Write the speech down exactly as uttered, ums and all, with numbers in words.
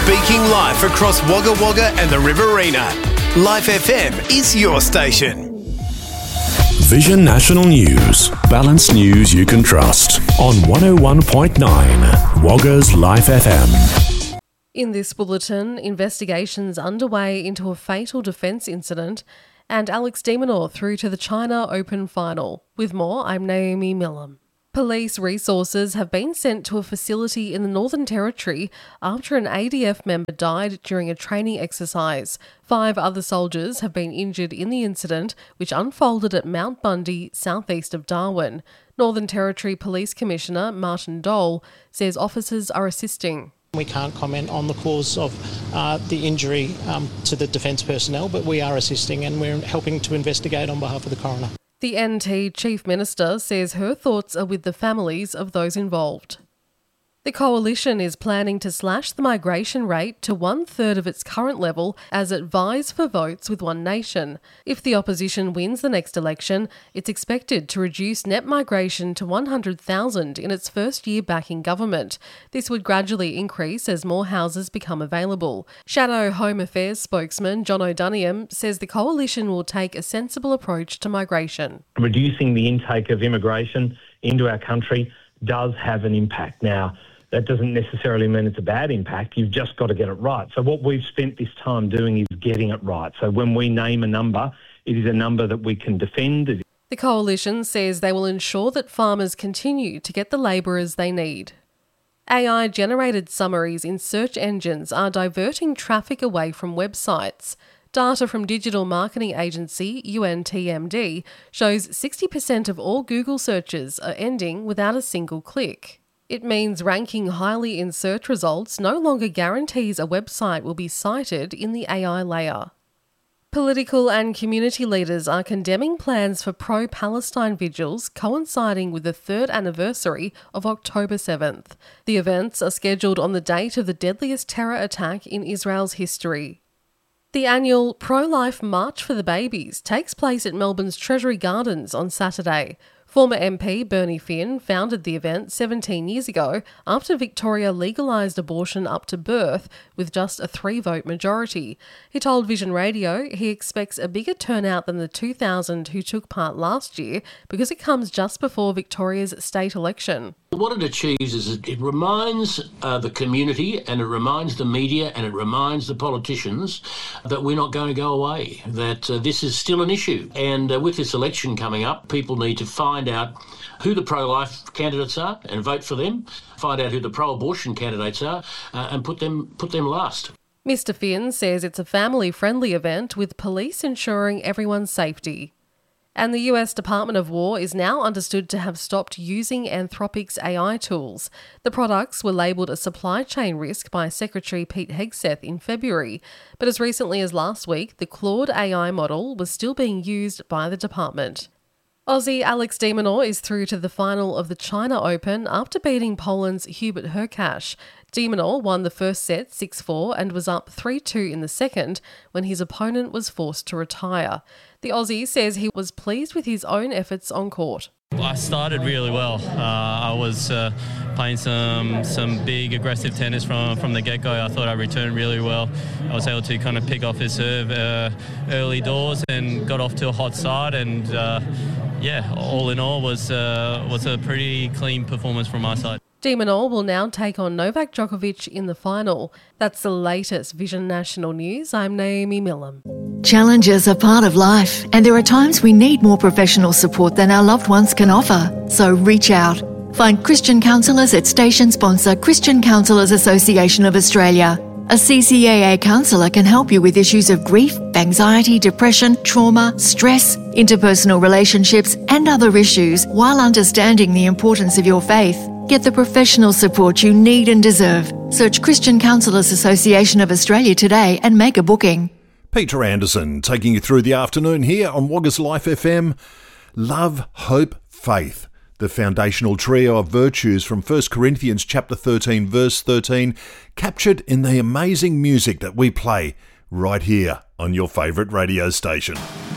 Speaking live across Wagga Wagga and the Riverina. Life F M is your station. Vision National News. Balanced news you can trust. On one oh one point nine, Wagga's Life F M. In this bulletin, investigations underway into a fatal defence incident, and Alex de Minaur through to the China Open final. With more, I'm Naomi Millam. Police resources have been sent to a facility in the Northern Territory after an A D F member died during a training exercise. Five other soldiers have been injured in the incident, which unfolded at Mount Bundy, southeast of Darwin. Northern Territory Police Commissioner Martin Dole says officers are assisting. We can't comment on the cause of uh, the injury um, to the defence personnel, but we are assisting and we're helping to investigate on behalf of the coroner. The N T Chief Minister says her thoughts are with the families of those involved. The Coalition is planning to slash the migration rate to one-third of its current level as it vies for votes with One Nation. If the opposition wins the next election, it's expected to reduce net migration to one hundred thousand in its first year back in government. This would gradually increase as more houses become available. Shadow Home Affairs spokesman John O'Duniam says the Coalition will take a sensible approach to migration. Reducing the intake of immigration into our country does have an impact. Now, that doesn't necessarily mean it's a bad impact. You've just got to get it right. So what we've spent this time doing is getting it right. So when we name a number, it is a number that we can defend. The Coalition says they will ensure that farmers continue to get the labourers they need. A I-generated summaries in search engines are diverting traffic away from websites. Data from digital marketing agency U N T M D shows sixty percent of all Google searches are ending without a single click. It means ranking highly in search results no longer guarantees a website will be cited in the A I layer. Political and community leaders are condemning plans for pro-Palestine vigils coinciding with the third anniversary of October seventh. The events are scheduled on the date of the deadliest terror attack in Israel's history. The annual Pro-Life March for the Babies takes place at Melbourne's Treasury Gardens on Saturday. Former M P Bernie Finn founded the event seventeen years ago after Victoria legalised abortion up to birth with just a three-vote majority. He told Vision Radio he expects a bigger turnout than the two thousand who took part last year because it comes just before Victoria's state election. What it achieves is it reminds uh, the community and it reminds the media and it reminds the politicians that we're not going to go away, that uh, this is still an issue. And uh, with this election coming up, people need to find out who the pro-life candidates are and vote for them, find out who the pro-abortion candidates are uh, and put them put them last. Mister Finn says it's a family-friendly event with police ensuring everyone's safety. And the U S Department of War is now understood to have stopped using Anthropic's A I tools. The products were labelled a supply chain risk by Secretary Pete Hegseth in February, but as recently as last week, the Claude A I model was still being used by the department. Aussie Alex de Minaur is through to the final of the China Open after beating Poland's Hubert Hurkacz. De Minaur won the first set six four and was up three two in the second when his opponent was forced to retire. The Aussie says he was pleased with his own efforts on court. I started really well. Uh, I was uh, playing some some big aggressive tennis from, from the get-go. I thought I returned really well. I was able to kind of pick off his serve uh, early doors and got off to a hot start. And uh, yeah, all in all was uh, was a pretty clean performance from my side. De Minaur will now take on Novak Djokovic in the final. That's the latest Vision National News. I'm Naomi Millam. Challenges are part of life, and there are times we need more professional support than our loved ones can offer. So reach out. Find Christian counsellors at station sponsor Christian Counsellors Association of Australia. A C C A A counsellor can help you with issues of grief, anxiety, depression, trauma, stress, interpersonal relationships, and other issues while understanding the importance of your faith. Get the professional support you need and deserve. Search Christian Counsellors Association of Australia today and make a booking. Peter Anderson taking you through the afternoon here on Wagga's Life F M. Love, hope, faith. The foundational trio of virtues from First Corinthians chapter thirteen verse thirteen, captured in the amazing music that we play right here on your favourite radio station.